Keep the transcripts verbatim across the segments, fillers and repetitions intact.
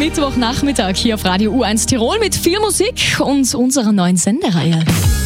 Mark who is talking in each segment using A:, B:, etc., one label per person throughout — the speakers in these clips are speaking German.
A: Mittwochnachmittag hier auf Radio U eins Tirol mit viel Musik und unserer neuen Sendereihe.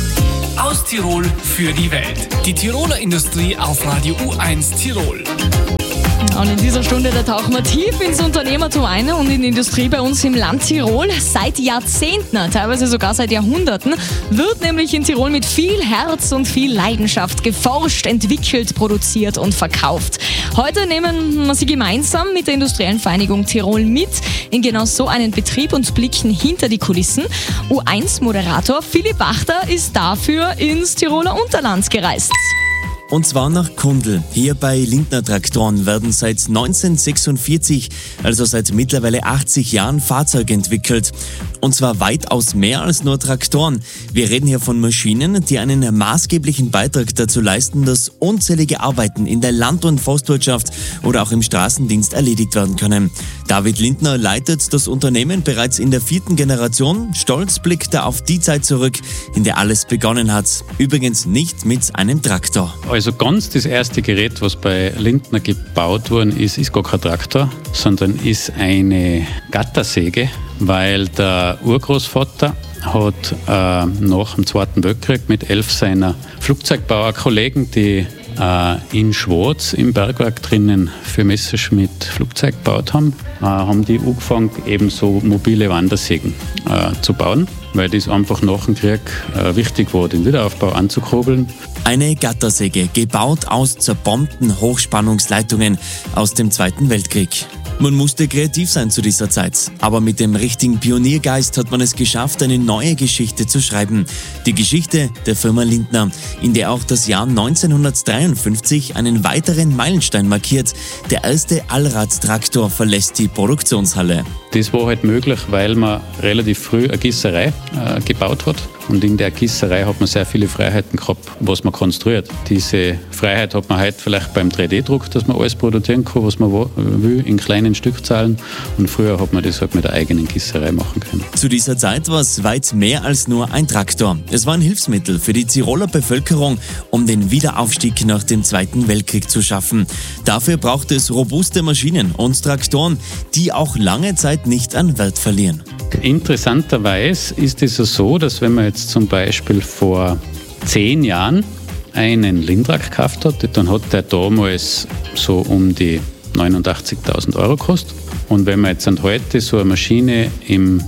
B: Aus Tirol für die Welt. Die Tiroler Industrie auf Radio U eins Tirol.
A: Und in dieser Stunde, da tauchen wir tief ins Unternehmertum ein und in die Industrie bei uns im Land Tirol. Seit Jahrzehnten, teilweise sogar seit Jahrhunderten, wird nämlich in Tirol mit viel Herz und viel Leidenschaft geforscht, entwickelt, produziert und verkauft. Heute nehmen wir Sie gemeinsam mit der Industriellen Vereinigung Tirol mit in genau so einen Betrieb und blicken hinter die Kulissen. U eins Moderator Philipp Wachter ist dafür ins Tiroler Unterland gereist.
C: Und zwar nach Kundl. Hier bei Lindner Traktoren werden seit neunzehnhundertsechsundvierzig, also seit mittlerweile achtzig Jahren, Fahrzeuge entwickelt. Und zwar weitaus mehr als nur Traktoren. Wir reden hier von Maschinen, die einen maßgeblichen Beitrag dazu leisten, dass unzählige Arbeiten in der Land- und Forstwirtschaft oder auch im Straßendienst erledigt werden können. David Lindner leitet das Unternehmen bereits in der vierten Generation. Stolz blickt er auf die Zeit zurück, in der alles begonnen hat. Übrigens nicht mit einem Traktor.
D: Also ganz das erste Gerät, was bei Lindner gebaut worden ist, ist gar kein Traktor, sondern ist eine Gattersäge, weil der Urgroßvater hat äh, nach dem Zweiten Weltkrieg mit elf seiner Flugzeugbauerkollegen, die äh, in Schwarz im Bergwerk drinnen für Messerschmitt Flugzeug gebaut haben, äh, haben die angefangen, eben so mobile Wandersägen äh, zu bauen, weil das einfach nach dem Krieg äh, wichtig war, den Wiederaufbau anzukurbeln.
C: Eine Gattersäge, gebaut aus zerbombten Hochspannungsleitungen aus dem Zweiten Weltkrieg. Man musste kreativ sein zu dieser Zeit, aber mit dem richtigen Pioniergeist hat man es geschafft, eine neue Geschichte zu schreiben. Die Geschichte der Firma Lindner, in der auch das Jahr neunzehnhundertdreiundfünfzig einen weiteren Meilenstein markiert. Der erste Allradtraktor verlässt die Produktionshalle.
D: Das war halt möglich, weil man relativ früh eine Gießerei äh, gebaut hat. Und in der Gießerei hat man sehr viele Freiheiten gehabt, was man konstruiert. Diese Freiheit hat man heute vielleicht beim drei D Druck, dass man alles produzieren kann, was man will, in kleinen Stückzahlen. Und früher hat man das halt mit der eigenen Gießerei machen können.
C: Zu dieser Zeit war es weit mehr als nur ein Traktor. Es war ein Hilfsmittel für die Tiroler Bevölkerung, um den Wiederaufstieg nach dem Zweiten Weltkrieg zu schaffen. Dafür braucht es robuste Maschinen und Traktoren, die auch lange Zeit nicht an Wert verlieren.
D: Interessanterweise ist es so, dass wenn man jetzt zum Beispiel vor zehn Jahren einen Lindrak gekauft hat, dann hat der damals so um die neunundachtzigtausend Euro gekostet. Und wenn man jetzt heute so eine Maschine im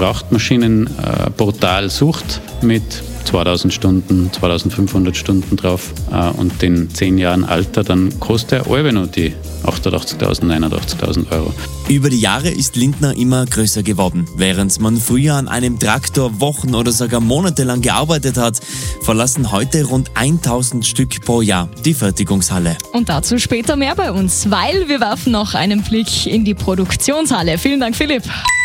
D: Gebrauchtmaschinenportal sucht mit zweitausend Stunden, zweitausendfünfhundert Stunden drauf äh, und den zehn Jahren Alter, dann kostet er alle noch die achtundachtzigtausend, neunundachtzigtausend Euro.
C: Über die Jahre ist Lindner immer größer geworden. Während man früher an einem Traktor Wochen oder sogar Monate lang gearbeitet hat, verlassen heute rund tausend Stück pro Jahr die Fertigungshalle.
A: Und dazu später mehr bei uns, weil wir werfen noch einen Blick in die Produktionshalle. Vielen Dank, Philipp.